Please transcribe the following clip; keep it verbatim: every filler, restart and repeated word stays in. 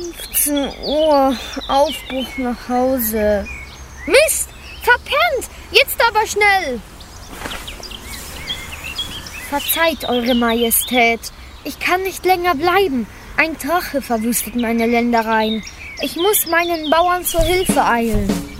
fünfzehn Uhr, Aufbruch nach Hause. Mist, verpennt! Jetzt aber schnell! Verzeiht, Eure Majestät. Ich kann nicht länger bleiben. Ein Drache verwüstet meine Ländereien. Ich muss meinen Bauern zur Hilfe eilen.